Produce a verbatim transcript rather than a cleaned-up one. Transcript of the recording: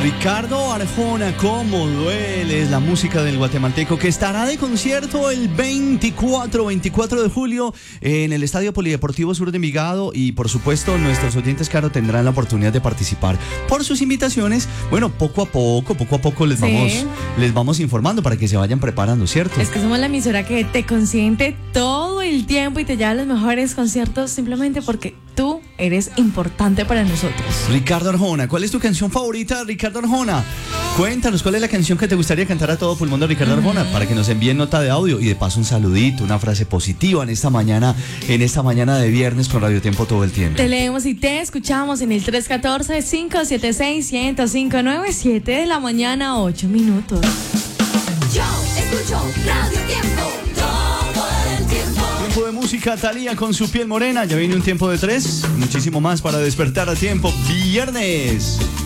Ricardo Arjona, ¿cómo duele? Es la música del guatemalteco que estará de concierto el veinticuatro de julio en el Estadio Polideportivo Sur de Envigado, y por supuesto nuestros oyentes, claro, tendrán la oportunidad de participar por sus invitaciones. Bueno, poco a poco, poco a poco les, sí. vamos, les vamos informando para que se vayan preparando, ¿cierto? Es que somos la emisora que te consiente todo el tiempo y te lleva a los mejores conciertos simplemente porque tú eres importante para nosotros. Ricardo Arjona, ¿cuál es tu canción favorita, Ricardo Arjona? Cuéntanos, ¿cuál es la canción que te gustaría cantar a todo pulmón de Ricardo Arjona? Uh-huh. Para que nos envíen nota de audio y de paso un saludito, una frase positiva en esta mañana, en esta mañana de viernes con Radio Tiempo todo el tiempo. Te leemos y te escuchamos en el tres uno cuatro, cinco siete seis, uno cero cinco nueve, siete de la mañana, ocho minutos. Yo escucho Radio Tiempo todo el tiempo. Tiempo de música, Thalía con Su piel morena. Ya viene un tiempo de tres, muchísimo más para despertar a tiempo. Viernes.